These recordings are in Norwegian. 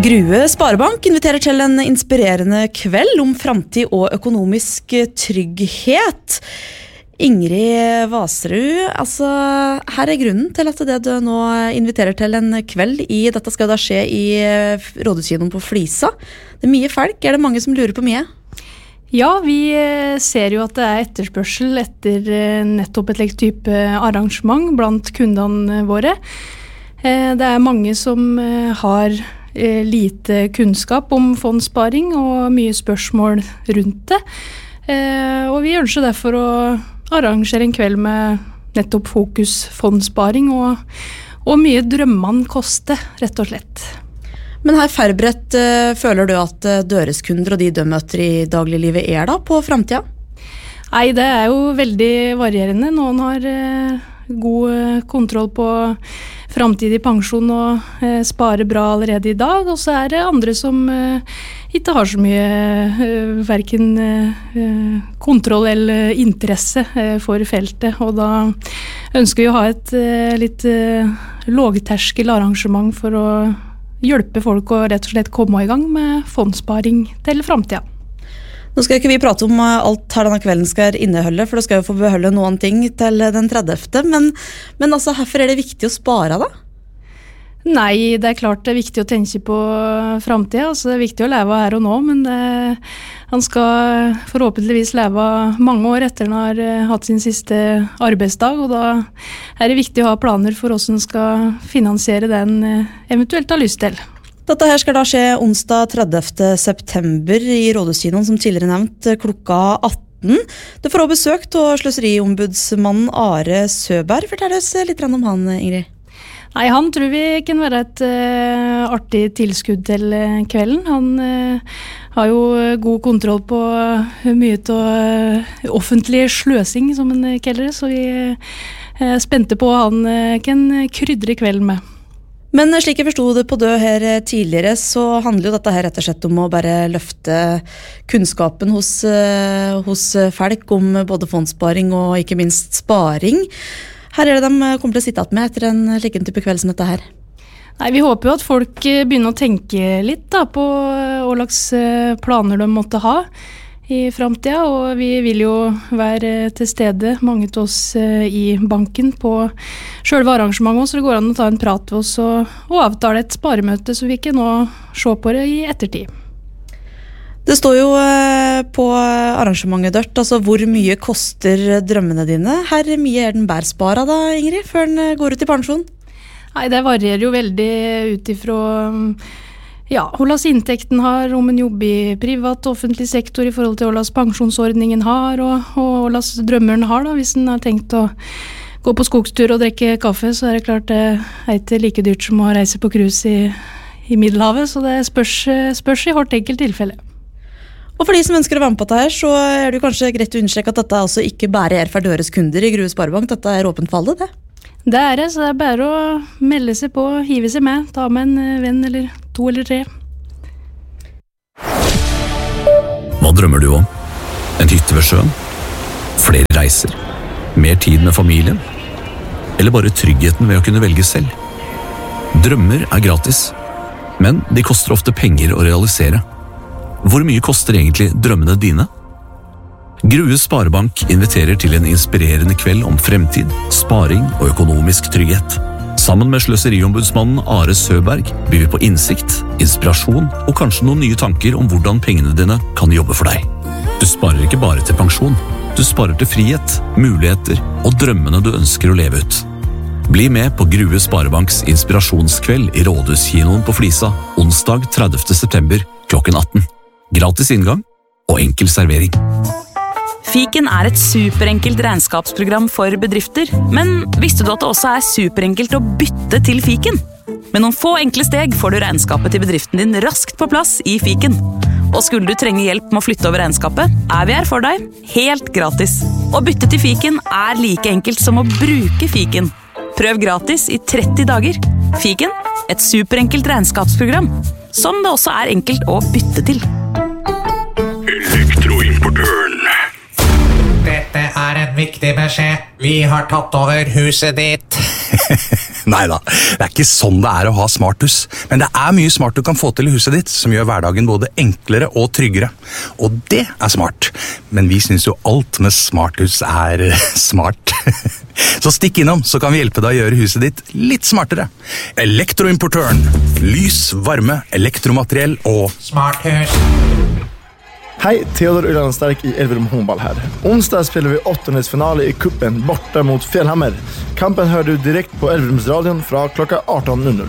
Grue Sparebank inviterer til en inspirerende kveld om framtid og økonomisk trygghet. Ingrid Vaserud, altså her grunnen til at det du nå inviterer til en kveld i, dette skal da skje i Rådhuskinoen på Flisa. Det mye folk, det mange som lurer på mye? Ja, vi ser jo at det etterspørsel etter nettopp et type arrangement blant kundene våre. Det mange som har lite kunnskap om fondssparing og mye spørsmål rundt det. Og vi ønsker derfor å arrangere en kveld med nettopp fokus fondssparing og mye drømmene koster, rett og slett. Men her forberedt føler du at døreskunder og de møter i dagliglivet da på fremtiden? Nei, det jo veldig varierende. Noen har god kontroll på framtidig pensjon og sparer bra allerede i dag, og så det andre som ikke har så mye hverken kontroll eller interesse for feltet, og da ønsker vi å ha et litt lågterskel arrangement for å hjelpe folk å rett og slett komme i gang med fondssparing til fremtiden. Nå skal ikke vi prate om alt her denne kvelden skal inneholde, for det skal jo få beholde noen ting til den 30. Men altså, hvorfor det viktig å spare da? Nei, det klart det viktig å tenke på fremtiden. Altså, det viktig å leve her og nå, men han skal forhåpentligvis leve mange år etter han har hatt sin siste arbeidsdag, og da det viktig å ha planer for hvordan han skal finansiere den eventuelt har lyst til. Dette her skal da skje onsdag 30. september i Rådhuskinoen, som tidligere nevnt, klokka 18. Du får også besøk av sløseriombudsmannen Are Søberg. Fortell oss litt om han, Ingrid. Nei, han tror vi kan være et artig tilskudd til kvelden. Han har jo god kontroll på mye av offentlig sløsing, som han kaller det, så vi spente på hva han kan krydre kvelden med. Men slik jeg forstod det på død her tidligere, så handler jo dette her rett og slett om å bare løfte kunnskapen hos folk om både fondssparing og ikke minst sparing. Her det de kommer til å sitte med etter en like type kveld som dette her. Nei, vi håper jo at folk begynner å tenke litt da, på hva slags planer de måtte ha i fremtiden, og vi vil jo være til stede, mange til oss i banken på selve arrangementet, så det går an å ta en prat til oss og avtale et sparemøte, så vi kan nå se på det i ettertid. Det står jo på arrangementet dørt, altså hvor mye koster drømmene dine? Her mye den bærsparet da, Ingrid, før den går ut i pensjon? Nei, det varierer jo veldig ut ifra hvordan inntekten har, om en jobber i privat og offentlig sektor i forhold til hvordan pensjonsordningen har, og hvordan drømmeren har da, hvis en har tenkt å gå på skogstur og drikke kaffe, så det klart det ikke like dyrt som å reise på cruise i Middelhavet, så det spørs i hvert enkelt tilfelle. Og for de som ønsker å være med på dette her, så det jo kanskje greit å understreke at dette altså ikke bare for deres kunder i Grue Sparebank, dette åpent for alle, det? Det det, så det bare å melde seg på, hive seg med, ta med en venn eller 2 eller 3. Hva drømmer du om? En hytte ved sjøen? Flere reiser? Mer tid med familien? Eller bare tryggheten ved å kunne velge selv? Drømmer gratis, men de koster ofte penger å realisere. Hvor mye koster egentlig drømmene dine? Grue Sparebank inviterer til en inspirerende kveld om fremtid, sparing og økonomisk trygghet. Sammen med sløseriombudsmannen Are Søberg byr vi på innsikt, inspirasjon og kanskje noen nye tanker om hvordan pengene dine kan jobbe for deg. Du sparer ikke bare til pensjon, du sparer til frihet, muligheter og drømmene du ønsker å leve ut. Bli med på Grue Sparebanks inspirasjonskveld i Rådhuskinoen på Flisa, onsdag 30. september klokken 18. Gratis inngang og enkel servering. Fiken et superenkelt regnskapsprogram for bedrifter, men visste du at det også superenkelt å bytte til Fiken? Med noen få enkle steg får du regnskapet til bedriften din raskt på plass i Fiken. Og skulle du trenge hjelp med å flytte over regnskapet, vi her for deg, helt gratis. Å bytte til Fiken like enkelt som å bruke Fiken. Prøv gratis i 30 dager. Fiken, et superenkelt regnskapsprogram, som det også enkelt å bytte til. Elektroimportøren. Dette en viktig beskjed. Vi har tatt over huset ditt. Neida, det ikke sånn det å ha smarthus. Men det mye smart du kan få til I huset ditt, som gjør hverdagen både enklere og tryggere. Og det smart. Men vi synes jo alt med smarthus smart. Så stikk innom, så kan vi hjelpe deg å gjøre huset ditt litt smartere. Elektroimportøren. Lys, varme, elektromateriell og smarthus. Hej, Theodor Ullanstark I Elverum Håndball här. Onsdag spelar vi åttondelsfinale I kuppen borta mot Fjällhammer. Kampen hör du direkt på Elverumsradion fra klokka 18.00.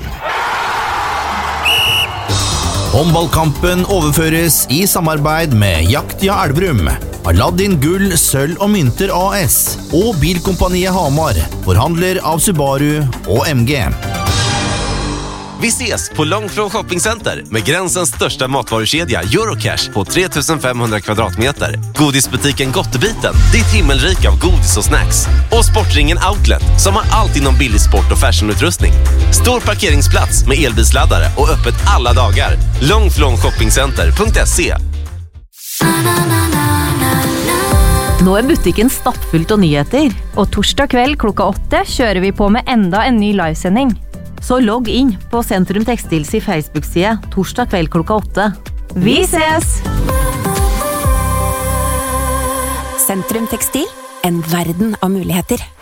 Håndballkampen overføres I samarbeid med Jaktia Elverum, Aladdin Gull, Sølv og Mynter AS og Bilkompaniet Hamar, forhandler av Subaru og MG. Vi ses på Långflon Shoppingcenter med gränsens största matvarukedja Eurocash på 3500 kvadratmeter. Godisbutiken Gottebiten, ditt himmelrik av godis och snacks. Och Sportringen Outlet som har allt inom billig sport och fashionutrustning. Stor parkeringsplats med elbilsladdare och öppet alla dagar. Långflonshoppingcenter.se. Nå butikken stappfullt av nyheter, og torsdag kveld klokka 8 kjører vi på med enda en ny livesending. Så logg inn på Sentrum Textils Facebook-side torsdag kveld klokka 8. Vi ses! Sentrum Textil, en verden av muligheter.